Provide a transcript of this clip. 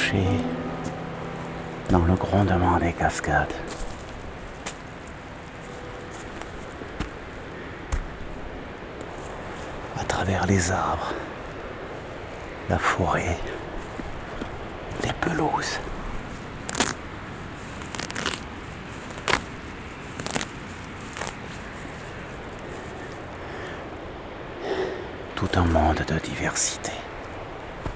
marcher dans le grondement des cascades. À travers les arbres, la forêt, les pelouses. Tout un monde de diversité.